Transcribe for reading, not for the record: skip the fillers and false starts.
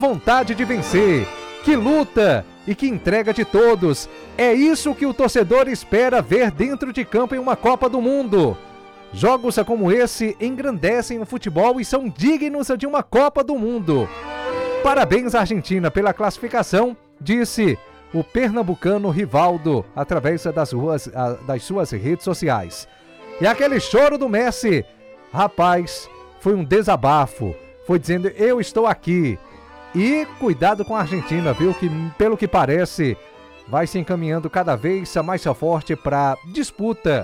vontade de vencer, que luta e que entrega de todos. É isso que o torcedor espera ver dentro de campo em uma Copa do Mundo. Jogos como esse engrandecem o futebol e são dignos de uma Copa do Mundo. Parabéns, Argentina, pela classificação, disse o pernambucano Rivaldo, através das suas redes sociais. E aquele choro do Messi, rapaz, foi um desabafo. Foi dizendo, eu estou aqui. E cuidado com a Argentina, viu? Que pelo que parece, vai se encaminhando cada vez mais forte para disputa